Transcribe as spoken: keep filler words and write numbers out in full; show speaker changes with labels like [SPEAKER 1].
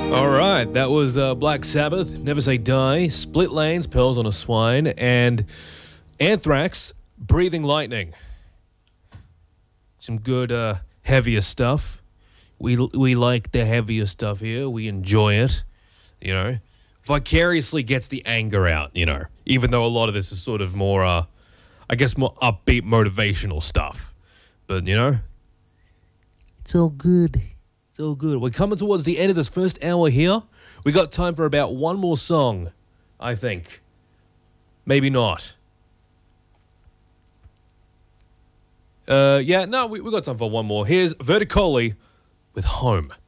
[SPEAKER 1] All right, that was uh, Black Sabbath, Never Say Die, Split Lanes, Pearls on a Swine, and Anthrax, Breathing Lightning. Some good, uh, heavier stuff. We we like the heavier stuff here. We enjoy it, you know. Vicariously gets the anger out, you know, even though a lot of this is sort of more, uh, I guess, more upbeat, motivational stuff. But, you know, it's all good. It's all good. We're coming towards the end of this first hour here. We got time for about one more song, I think. Maybe not. Uh, yeah, no, we, we got time for one more. Here's Verticoli with Home.